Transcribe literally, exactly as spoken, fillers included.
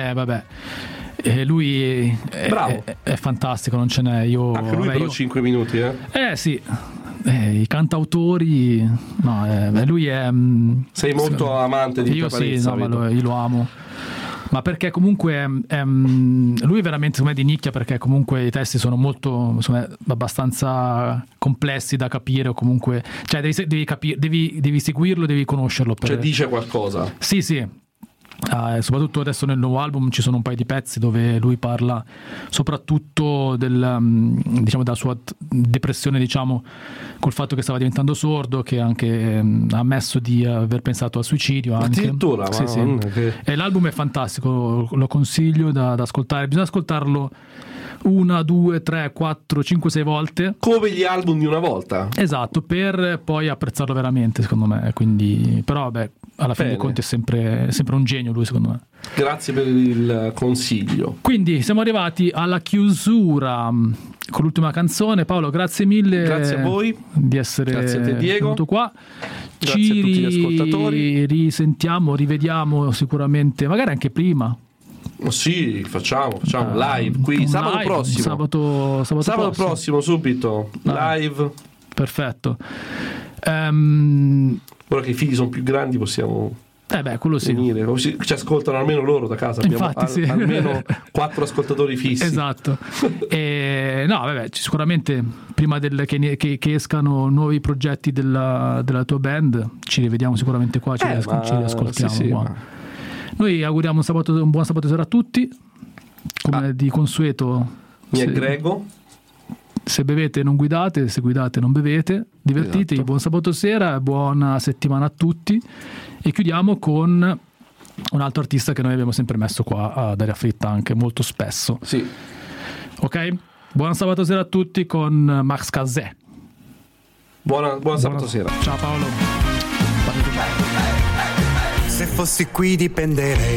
Eh vabbè, eh, lui è, Bravo. È, è fantastico, non ce n'è. Io, Anche lui vabbè, però io... cinque minuti, eh? Eh sì, eh, i cantautori, no, eh, lui è... Sei molto amante di Io Caparezza, sì, no, ma vedo. lo, io lo amo. Ma perché comunque è, è, lui è veramente secondo me di nicchia, perché comunque i testi sono molto, insomma, abbastanza complessi da capire, o comunque, cioè devi, devi, capire, devi, devi seguirlo, devi conoscerlo per... Cioè dice qualcosa. Sì, sì. Uh, soprattutto adesso nel nuovo album ci sono un paio di pezzi dove lui parla soprattutto del, um, diciamo, della sua t- depressione, diciamo, col fatto che stava diventando sordo, che anche um, ha ammesso di aver pensato al suicidio anche. Addirittura, sì, sì. che... E l'album è fantastico, lo consiglio da, da ascoltare. Bisogna ascoltarlo una, due, tre, quattro, cinque, sei volte, come gli album di una volta. Esatto, per poi apprezzarlo veramente, secondo me. Quindi, però vabbè, alla fine Bene. dei conti è sempre, è sempre un genio lui, secondo me. Grazie per il consiglio. Quindi siamo arrivati alla chiusura con l'ultima canzone. Paolo, grazie mille. Grazie a voi di essere grazie a te, Diego. venuto qua. Grazie Ci a tutti gli ascoltatori. risentiamo, rivediamo sicuramente, magari anche prima. Oh, sì, facciamo, facciamo Uh, live qui sabato live, prossimo. Sabato, sabato, Sabato prossimo. prossimo, subito. Ah. Live. Perfetto. Um, Ora che i figli sono più grandi possiamo eh beh, quello sì. venire. Ci ci ascoltano almeno loro da casa. Abbiamo Infatti, al- sì. almeno quattro ascoltatori fissi. Esatto. E, no, vabbè, sicuramente prima del, che, ne- che, che escano nuovi progetti della, della tua band, ci rivediamo sicuramente qua, ci, Eh, riasco- ma- ci riascoltiamo sì, sì, qua. ma- Noi auguriamo un, sabato, un buon sabato sera a tutti, come Ah. di consueto. Mi se, aggrego. se bevete non guidate, se guidate non bevete, divertitevi, Esatto. buon sabato sera, buona settimana a tutti, e chiudiamo con un altro artista che noi abbiamo sempre messo qua ad Aria Fritta anche molto spesso. Sì. Ok? Buon sabato sera a tutti con Max Cazè. Buona, buon sabato sera. Ciao Paolo. Se fossi qui dipenderei